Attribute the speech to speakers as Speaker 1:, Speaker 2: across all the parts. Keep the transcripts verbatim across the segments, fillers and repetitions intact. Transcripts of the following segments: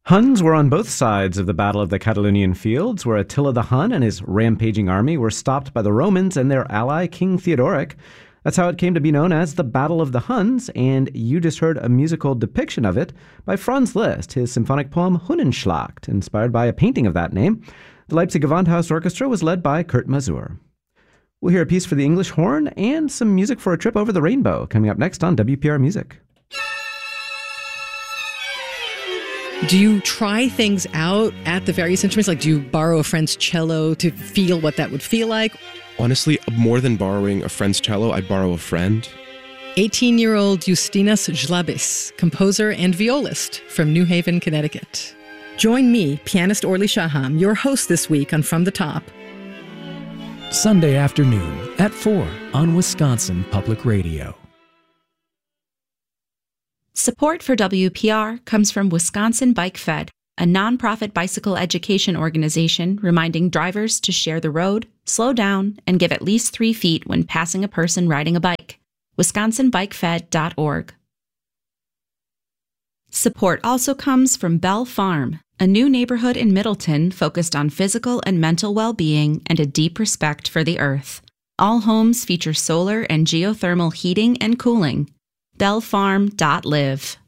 Speaker 1: Huns were on both sides of the Battle of the Catalonian Fields, where Attila the Hun and his rampaging army were stopped by the Romans and their ally, King Theodoric. That's how it came to be known as the Battle of the Huns, and you just heard a musical depiction of it by Franz Liszt, his symphonic poem Hunnenschlacht, inspired by a painting of that name. The Leipzig Gewandhaus Orchestra was led by Kurt Masur. We'll hear a piece for the English horn and some music for a trip over the rainbow coming up next on W P R Music.
Speaker 2: Do you try things out at the various instruments? Like, do you borrow a friend's cello to feel what that would feel like?
Speaker 3: Honestly, more than borrowing a friend's cello, I borrow a friend.
Speaker 2: eighteen-year-old Justinas Žlabis, composer and violist from New Haven, Connecticut. Join me, pianist Orly Shaham, your host this week on From the Top.
Speaker 4: Sunday afternoon at four on Wisconsin Public Radio.
Speaker 5: Support for W P R comes from Wisconsin Bike Fed, a nonprofit bicycle education organization reminding drivers to share the road, slow down, and give at least three feet when passing a person riding a bike. wisconsin bike fed dot org. Support also comes from Bell Farm, a new neighborhood in Middleton focused on physical and mental well-being and a deep respect for the earth. All homes feature solar and geothermal heating and cooling. bell farm dot live.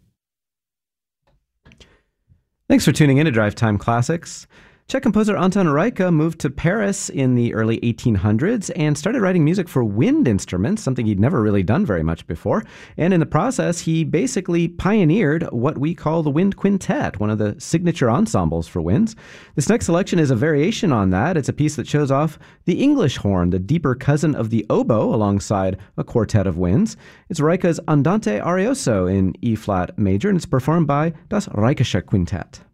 Speaker 1: Thanks for tuning in to Drive Time Classics. Czech composer Anton Rajka moved to Paris in the early eighteen hundreds and started writing music for wind instruments, something he'd never really done very much before. And in the process, he basically pioneered what we call the wind quintet, one of the signature ensembles for winds. This next selection is a variation on that. It's a piece that shows off the English horn, the deeper cousin of the oboe, alongside a quartet of winds. It's Rajka's Andante Arioso in E-flat major, and it's performed by Das Rajkische Quintett.